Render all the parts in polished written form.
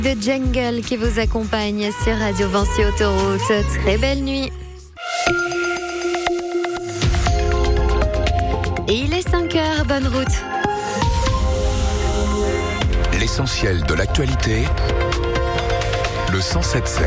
De Jungle qui vous accompagne sur Radio Vinci Autoroute. Très belle nuit. Et il est 5h, bonne route. L'essentiel de l'actualité, le 107.7.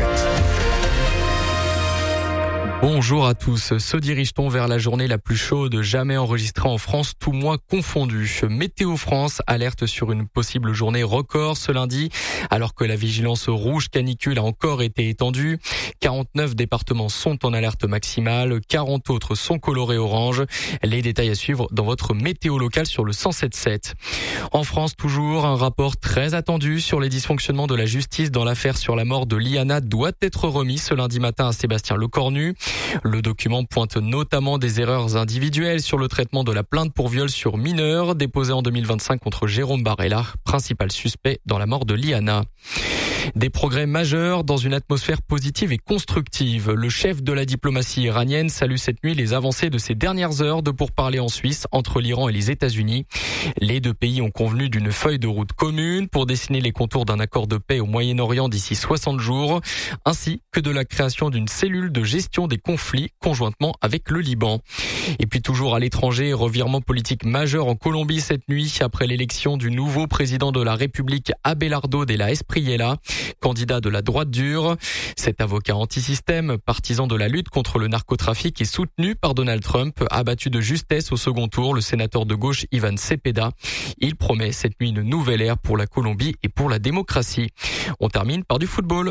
Bonjour à tous. Se dirige-t-on vers la journée la plus chaude jamais enregistrée en France, tout mois confondu? Météo France alerte sur une possible journée record ce lundi, alors que la vigilance rouge canicule a encore été étendue. 49 départements sont en alerte maximale, 40 autres sont colorés orange. Les détails à suivre dans votre météo locale sur le 107.7. En France, toujours, un rapport très attendu sur les dysfonctionnements de la justice dans l'affaire sur la mort de Liana doit être remis ce lundi matin à Sébastien Lecornu. Le document pointe notamment des erreurs individuelles sur le traitement de la plainte pour viol sur mineur déposée en 2025 contre Jérôme Barella, principal suspect dans la mort de Liana. Des progrès majeurs dans une atmosphère positive et constructive. Le chef de la diplomatie iranienne salue cette nuit les avancées de ces dernières heures de pourparlers en Suisse entre l'Iran et les États-Unis. Les deux pays ont convenu d'une feuille de route commune pour dessiner les contours d'un accord de paix au Moyen-Orient d'ici 60 jours, ainsi que de la création d'une cellule de gestion des conflits conjointement avec le Liban. Et puis toujours à l'étranger, revirement politique majeur en Colombie cette nuit après l'élection du nouveau président de la République, Abelardo de la Espriella, candidat de la droite dure. Cet avocat anti-système, partisan de la lutte contre le narcotrafic et soutenu par Donald Trump, a battu de justesse au second tour le sénateur de gauche Ivan Cepeda. Il promet cette nuit une nouvelle ère pour la Colombie et pour la démocratie. On termine par du football.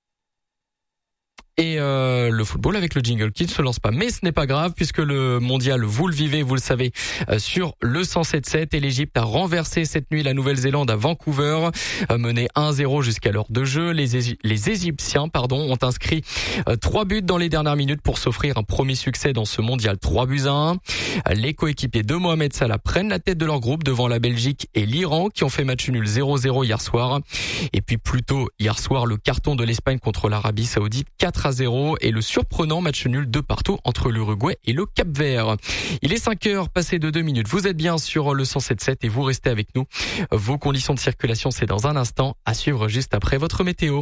Et le football avec le jingle qui ne se lance pas. Mais ce n'est pas grave puisque le mondial, vous le vivez, vous le savez, sur le 107.7. Et l'Égypte a renversé cette nuit la Nouvelle-Zélande à Vancouver, mené 1-0 jusqu'à l'heure de jeu. Les Égyptiens ont inscrit 3 buts dans les dernières minutes pour s'offrir un premier succès dans ce mondial 3-1. Les coéquipiers de Mohamed Salah prennent la tête de leur groupe devant la Belgique et l'Iran qui ont fait match nul 0-0 hier soir. Et puis plus tôt hier soir, le carton de l'Espagne contre l'Arabie Saoudite 4-0 et le surprenant match nul 2-2 entre l'Uruguay et le Cap-Vert. Il est 5h, passé de 2 minutes. Vous êtes bien sur le 107.7 et vous restez avec nous. Vos conditions de circulation, c'est dans un instant, à suivre juste après votre météo.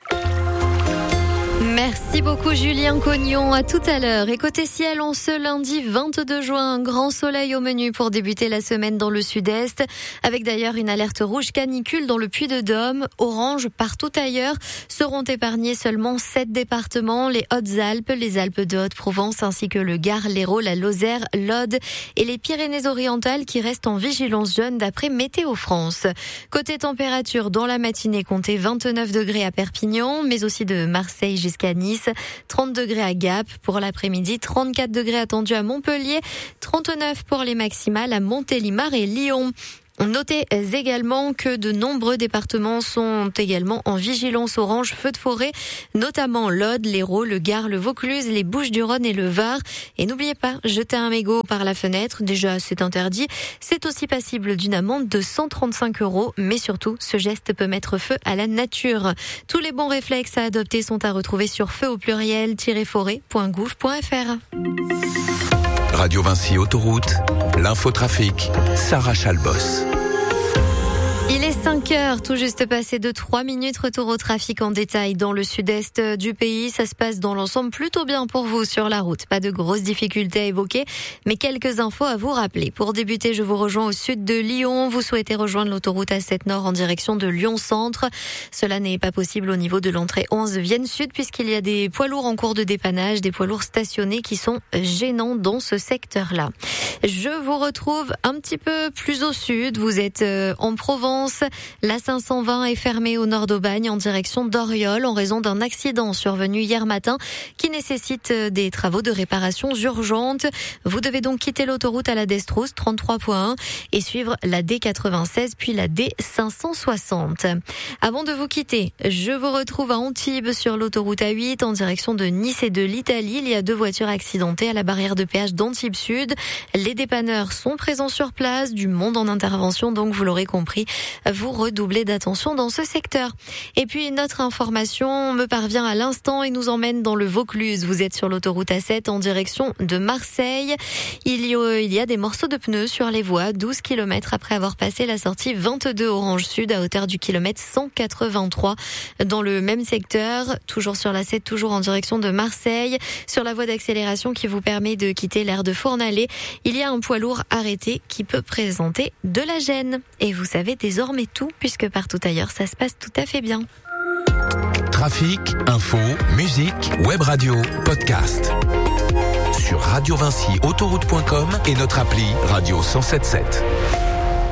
Merci beaucoup Julien Cognon, à tout à l'heure. Et côté ciel, on ce lundi 22 juin, un grand soleil au menu pour débuter la semaine dans le sud-est, avec d'ailleurs une alerte rouge canicule dans le Puy-de-Dôme, orange partout ailleurs. Seront épargnés seulement 7 départements, les Hautes-Alpes, les Alpes de Haute-Provence ainsi que le Gard, l'Hérault, la Lozère, l'Aude et les Pyrénées-Orientales qui restent en vigilance jaune d'après Météo France. Côté température, dans la matinée, comptez 29 degrés à Perpignan, mais aussi de Marseille jusqu'à Nice, 30 degrés à Gap pour l'après-midi, 34 degrés attendus à Montpellier, 39 pour les maximales à Montélimar et Lyon. Notez également que de nombreux départements sont également en vigilance orange feu de forêt, notamment l'Aude, l'Hérault, le Gard, le Vaucluse, les Bouches-du-Rhône et le Var. Et n'oubliez pas, jeter un mégot par la fenêtre, déjà c'est interdit, c'est aussi passible d'une amende de 135 €, mais surtout, ce geste peut mettre feu à la nature. Tous les bons réflexes à adopter sont à retrouver sur feu au pluriel-forêt.gouv.fr. Radio Vinci Autoroute, l'infotrafic, Sarah Chalbos. Il est 5h, tout juste passé de 3 minutes. Retour au trafic en détail dans le sud-est du pays. Ça se passe dans l'ensemble plutôt bien pour vous sur la route. Pas de grosses difficultés à évoquer, mais quelques infos à vous rappeler. Pour débuter, je vous rejoins au sud de Lyon. Vous souhaitez rejoindre l'autoroute A7 Nord en direction de Lyon-Centre. Cela n'est pas possible au niveau de l'entrée 11 Vienne Sud puisqu'il y a des poids lourds en cours de dépannage, des poids lourds stationnés qui sont gênants dans ce secteur-là. Je vous retrouve un petit peu plus au sud. Vous êtes en Provence. La 520 est fermée au nord d'Aubagne en direction d'Oriol en raison d'un accident survenu hier matin qui nécessite des travaux de réparation urgentes. Vous devez donc quitter l'autoroute à la Destrousse 33.1 et suivre la D96 puis la D560. Avant de vous quitter, je vous retrouve à Antibes sur l'autoroute A8 en direction de Nice et de l'Italie. Il y a 2 voitures accidentées à la barrière de péage d'Antibes Sud. Les dépanneurs sont présents sur place, du monde en intervention donc vous l'aurez compris. vous redoublez d'attention dans ce secteur. Et puis notre information me parvient à l'instant et nous emmène dans le Vaucluse. Vous êtes sur l'autoroute A7 en direction de Marseille. Il y a des morceaux de pneus sur les voies, 12 km après avoir passé la sortie 22 Orange Sud à hauteur du kilomètre 183 dans le même secteur, toujours sur la 7, toujours en direction de Marseille. Sur la voie d'accélération qui vous permet de quitter l'aire de Fournalais, il y a un poids lourd arrêté qui peut présenter de la gêne. Et vous savez désormais tout, puisque partout ailleurs, ça se passe tout à fait bien. Trafic, info, musique, web radio, podcast. Sur Radio Vinci, autoroute.com et notre appli Radio 107.7.